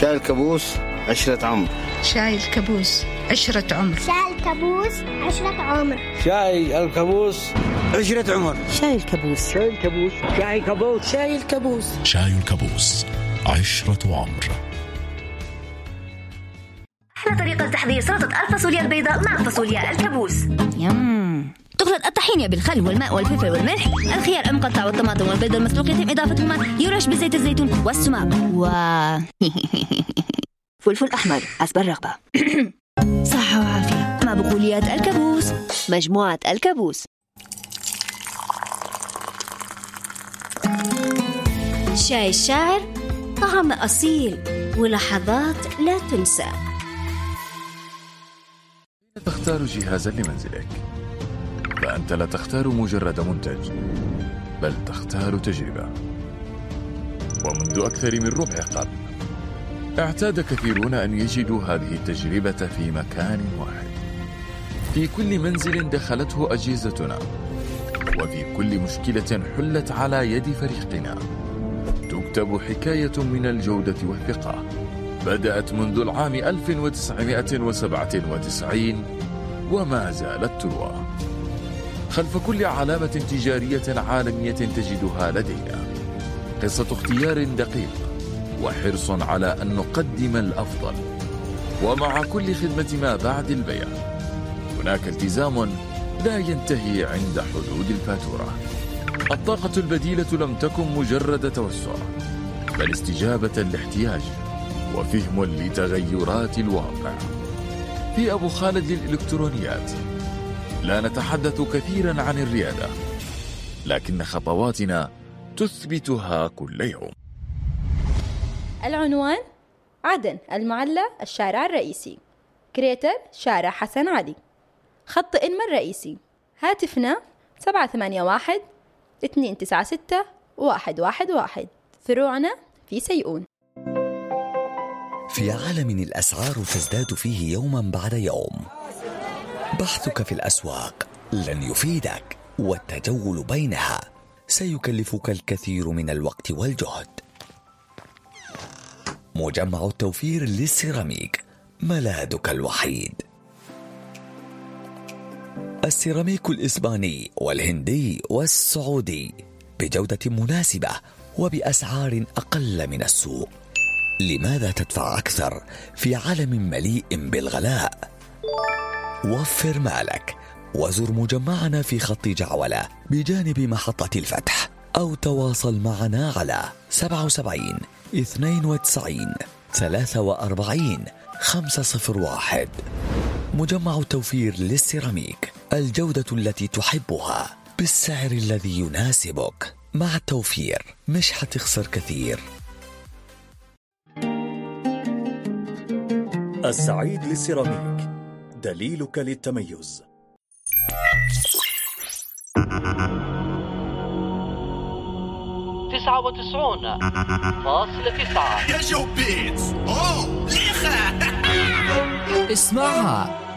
شاي الكابوس 10 عمر. شاي الكابوس 10 عمر. شاي الكابوس 10 عمر. شاي الكابوس 10 عمر. شاي الكابوس. شاي الكابوس. شاي الكابوس. شاي الكابوس. شاي الكابوس 10 عمر. أحلى طريقة لتحضير سلطة الفاصوليا البيضاء مع فاصوليا الكابوس. تخلط الطحينة بالخل والماء والفلفل والملح، الخيار المقطع والطماطم والبيض المسلوق يتم إضافتهما، يرش بزيت الزيتون والسماق فلفل أحمر حسب الرغبة. صحة وعافية مع بقوليات الكابوس. مجموعة الكابوس. شاي الشاعر، طعم أصيل ولحظات لا تنسى. تختار جهازا لمنزلك، فأنت لا تختار مجرد منتج، بل تختار تجربة. ومنذ أكثر من ربع قرن اعتاد كثيرون أن يجدوا هذه التجربة في مكان واحد، في كل منزل دخلته أجهزتنا، وفي كل مشكلة حلت على يد فريقنا تكتب حكاية من الجودة والثقة بدأت منذ العام 1997 وما زالت تروى. خلف كل علامة تجارية عالمية تجدها لدينا قصة اختيار دقيق وحرص على أن نقدم الأفضل، ومع كل خدمة ما بعد البيع هناك التزام لا ينتهي عند حدود الفاتورة. الطاقة البديلة لم تكن مجرد توسع، بل استجابة لاحتياج وفهم لتغيرات الواقع. في أبو خالد للإلكترونيات لا نتحدث كثيرا عن الريادة، لكن خطواتنا تثبتها كل يوم. العنوان: عدن المعلى الشارع الرئيسي. كريتر شارع حسن علي. خط إنما الرئيسي. هاتفنا 781-296-111. فروعنا في سيئون. في عالم الأسعار تزداد فيه يوما بعد يوم، بحثك في الأسواق لن يفيدك، والتجول بينها سيكلفك الكثير من الوقت والجهد. مجمع التوفير للسيراميك ملاذك الوحيد. السيراميك الإسباني والهندي والسعودي بجودة مناسبة وبأسعار أقل من السوق. لماذا تدفع أكثر في عالم مليء بالغلاء؟ وفر مالك وزر مجمعنا في خط جعولة بجانب محطة الفتح، أو تواصل معنا على 77 92 43 501. مجمع التوفير للسيراميك، الجودة التي تحبها بالسعر الذي يناسبك. مع التوفير مش حتخسر كثير. السعيد للسيراميك، دليلك للتميز. 99.9 يا جو بيتس. أوه ليخا. اسمعها